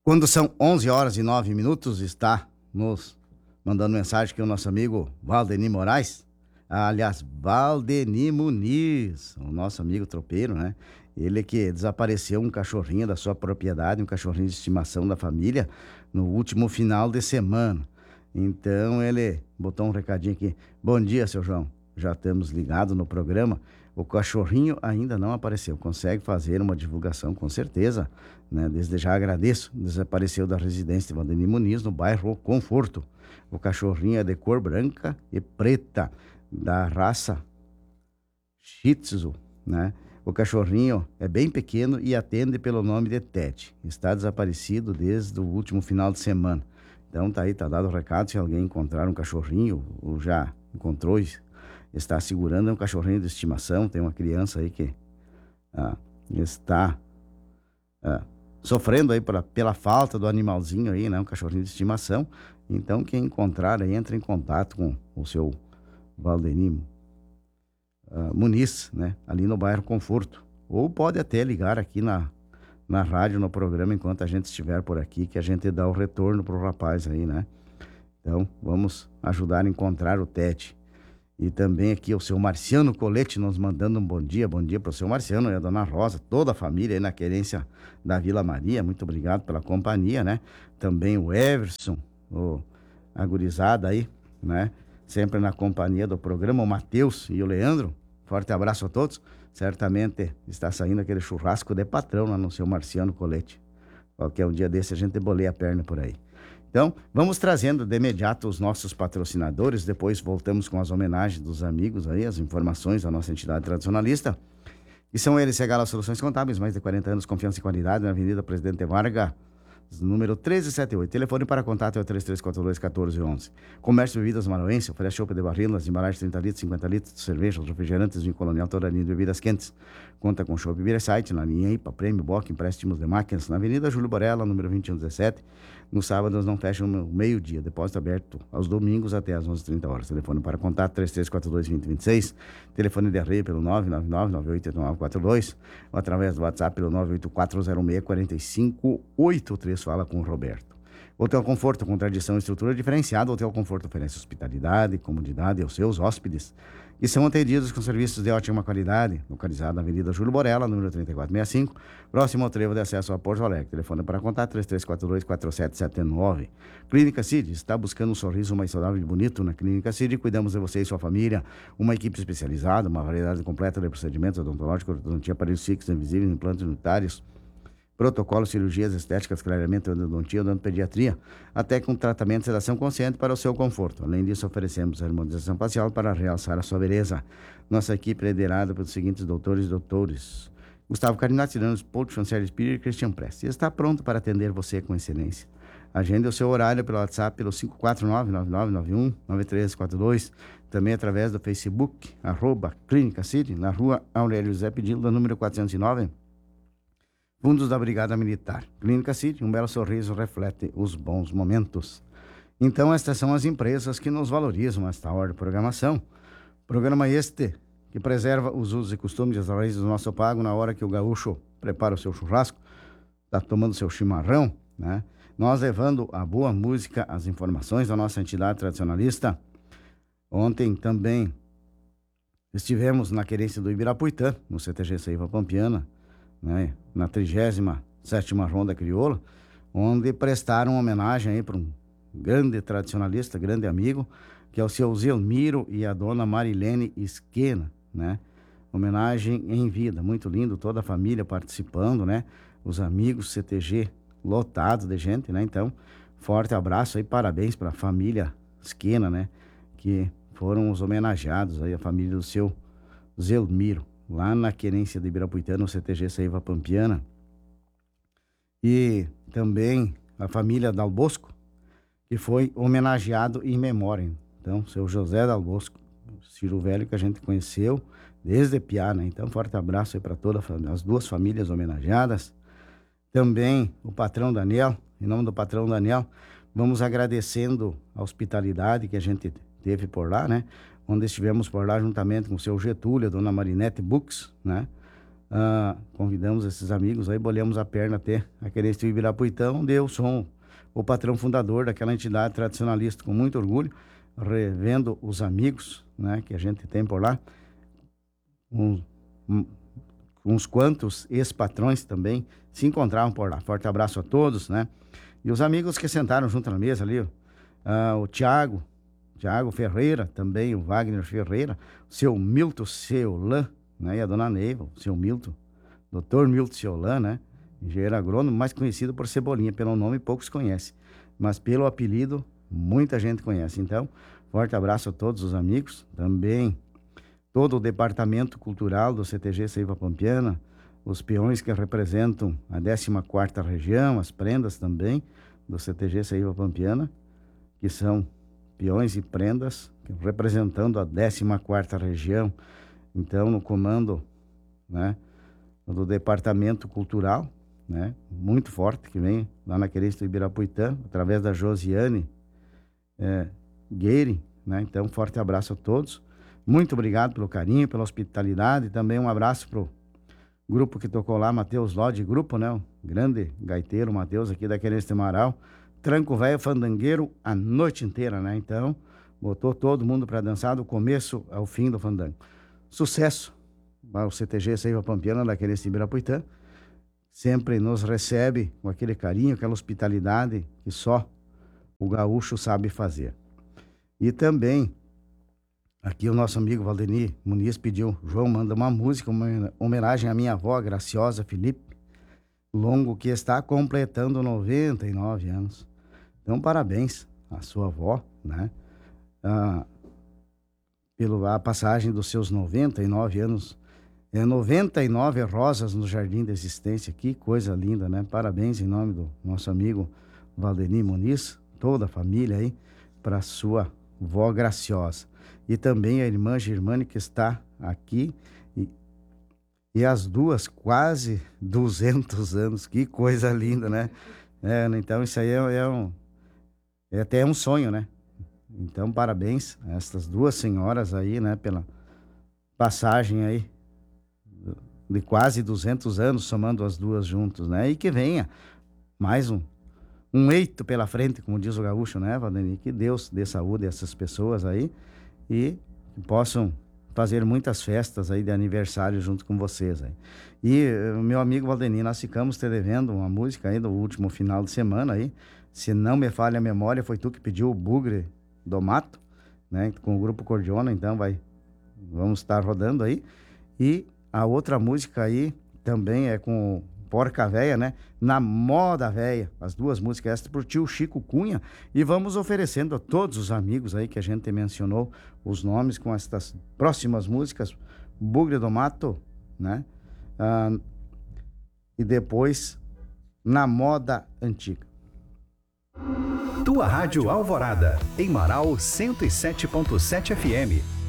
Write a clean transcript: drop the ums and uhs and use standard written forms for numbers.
Quando são 11 horas e 9 minutos, está nos mandando mensagem que o nosso amigo Valdeni Moraes, aliás, Valdeni Muniz, o nosso amigo tropeiro, né? Ele que desapareceu um cachorrinho da sua propriedade, um cachorrinho de estimação da família, no último final de semana. Então ele botou um recadinho aqui. Bom dia, seu João. Já estamos ligados no programa. O cachorrinho ainda não apareceu. Consegue fazer uma divulgação, com certeza, né? Desde já agradeço. Desapareceu da residência de Valdeni Muniz, no bairro Conforto. O cachorrinho é de cor branca e preta, da raça Shih Tzu, né? O cachorrinho é bem pequeno e atende pelo nome de Ted. Está desaparecido desde o último final de semana. Então tá aí, tá dado o recado. Se alguém encontrar um cachorrinho ou já encontrou e está segurando, é um cachorrinho de estimação. Tem uma criança aí que está sofrendo aí pela falta do animalzinho aí, né? Um cachorrinho de estimação. Então quem encontrar aí, entra em contato com o seu Valdeni Muniz, né? Ali no bairro Conforto. Ou pode até ligar aqui na rádio, no programa, enquanto a gente estiver por aqui, que a gente dá o retorno pro rapaz aí, né? Então, vamos ajudar a encontrar o Ted. E também aqui o seu Marciano Colete nos mandando um bom dia pro seu Marciano e a dona Rosa, toda a família aí na querência da Vila Maria. Muito obrigado pela companhia, né? Também o Everson, a gurizada aí, né? Sempre na companhia do programa, o Matheus e o Leandro. Forte abraço a todos. Certamente está saindo aquele churrasco de patrão lá no seu Marciano Colete. Qualquer um dia desse a gente boleia a perna por aí. Então, vamos trazendo de imediato os nossos patrocinadores, depois voltamos com as homenagens dos amigos aí, as informações da nossa entidade tradicionalista. E são eles, Segala Soluções Contábeis, mais de 40 anos, confiança e qualidade, na Avenida Presidente Vargas, número 1378. Telefone para contato é o 3342-1411. Comércio de Bebidas Maranhense, oferece chopp de barril, nas embalagens 30 litros, 50 litros, cervejas, refrigerantes, vinho colonial, toda a linha de bebidas quentes. Conta com chopp Beer Site, na linha IPA, Prêmio, Bock, empréstimos de máquinas, na Avenida Júlio Borella, número 2117. Nos sábados não fecham no meio-dia. Depósito aberto aos domingos até às 11h30. Telefone para contato 3342-2026. Telefone de arreio pelo 999-988942. Ou através do WhatsApp pelo 98406-4583. Fala com o Roberto. Hotel Conforto, com tradição e estrutura diferenciada. Hotel Conforto oferece hospitalidade e comodidade aos seus hóspedes, que são atendidos com serviços de ótima qualidade, localizado na Avenida Júlio Borella, número 3465, próximo ao trevo de acesso a Porto Alegre. Telefone para contato 3342-4779. Clínica Cid, está buscando um sorriso mais saudável e bonito? Na Clínica Cid, cuidamos de você e sua família. Uma equipe especializada, uma variedade completa de procedimentos odontológicos, odontia, aparelhos fixos, invisíveis, implantes unitários, protocolo, cirurgias estéticas, clareamento, endodontia, odontopediatria, até com tratamento de sedação consciente para o seu conforto. Além disso, oferecemos harmonização facial para realçar a sua beleza. Nossa equipe é liderada pelos seguintes doutores e doutores: Gustavo Carinati, Tirano Pouco, Chancellor Espírito e Christian Prest. E está pronto para atender você com excelência. Agende o seu horário pelo WhatsApp pelo 549-9991-9342, também através do Facebook, @Clínica Cid, na rua Aurélio José Pedilda, número 409, Fundos da Brigada Militar. Clínica Cid, um belo sorriso reflete os bons momentos. Então, estas são as empresas que nos valorizam esta hora de programação. Programa este que preserva os usos e costumes e as raízes do nosso pago na hora que o gaúcho prepara o seu churrasco, está tomando seu chimarrão, né? Nós levando a boa música, as informações da nossa entidade tradicionalista. Ontem também estivemos na querência do Ibirapuitã, no CTG Seiva Pampiana, né, na 37ª Ronda Crioula, onde prestaram homenagem aí para um grande tradicionalista, grande amigo, que é o seu Zelmiro e a dona Marilene Esquena, né? Homenagem em vida, muito lindo, toda a família participando, né? Os amigos CTG lotado de gente, né? Então, forte abraço aí, parabéns para a família Esquena, né? Que foram os homenageados aí, a família do seu Zelmiro, lá na querência de Ibirapuitã, no CTG Seiva Pampiana. E também a família Dal Bosco, que foi homenageado em memória. Então, seu José Dal Bosco, Ciro Velho, que a gente conheceu desde piá, né? Então, forte abraço aí para todas as duas famílias homenageadas. Também o patrão Daniel, em nome do patrão Daniel, vamos agradecendo a hospitalidade que a gente teve por lá, né? Onde estivemos por lá juntamente com o seu Getúlio, a dona Marinete Bux, né? Convidamos esses amigos aí, bolhamos a perna até a Querência do Ibirapuitã, onde eu sou o patrão fundador daquela entidade tradicionalista, com muito orgulho, revendo os amigos, né, que a gente tem por lá, uns quantos ex-patrões também se encontravam por lá. Forte abraço a todos, né? E os amigos que sentaram junto na mesa ali, o Tiago Ferreira, também o Wagner Ferreira, o seu Milton Ceolan, né? E a dona Neiva, o seu Milton, Dr. Milton Ceolan, né? Engenheiro agrônomo, mais conhecido por Cebolinha. Pelo nome poucos conhecem, mas pelo apelido muita gente conhece. Então, forte abraço a todos os amigos, também todo o departamento cultural do CTG Seiva Pampiana, os peões que representam a 14ª região, as prendas também do CTG Seiva Pampiana, que são peões e prendas representando a 14ª região. Então, no comando, né, do departamento cultural, né, muito forte, que vem lá na Querência do Ibirapuitã, através da Josiane Gueire, né? Então, forte abraço a todos. Muito obrigado pelo carinho, pela hospitalidade. Também um abraço pro grupo que tocou lá, Matheus Lodge, grupo, né? O grande gaiteiro Matheus aqui da Querência de Amaral. Tranco velho fandangueiro a noite inteira, né? Então, botou todo mundo para dançar do começo ao fim do fandango. Sucesso ao CTG Seiva Pampiana da Querência de Ibirapuitã. Sempre nos recebe com aquele carinho, aquela hospitalidade que só o gaúcho sabe fazer. E também, aqui o nosso amigo Valdeni Muniz pediu, João, manda uma música, uma homenagem à minha avó, Graciosa Felipe Longo, que está completando 99 anos. Então, parabéns à sua avó, né? Pela passagem dos seus 99 anos. 99 rosas no Jardim da Existência, que coisa linda, né? Parabéns em nome do nosso amigo Valdeni Muniz, toda a família aí, para sua vó Graciosa. E também a irmã Germane, que está aqui, e as duas quase 200 anos, que coisa linda, né? Então isso aí é até um sonho, né? Então parabéns a essas duas senhoras aí, né? Pela passagem aí de quase 200 anos, somando as duas juntos, né? E que venha mais um eito pela frente, como diz o gaúcho, né, Valdeni? Que Deus dê saúde a essas pessoas aí e que possam fazer muitas festas aí de aniversário junto com vocês aí. E, meu amigo Valdeni, nós ficamos te devendo uma música aí do último final de semana aí. Se não me falha a memória, foi tu que pediu o Bugre do Mato, né? Com o Grupo Cordiona, então vamos estar rodando aí. E a outra música aí também é com Porca Véia, né? Na Moda Véia. As duas músicas essas pro tio Chico Cunha. E vamos oferecendo a todos os amigos aí que a gente mencionou os nomes com estas próximas músicas. Bugre do Mato, né? E depois Na Moda Antiga. Tua Rádio Alvorada, em Marau 107.7 FM.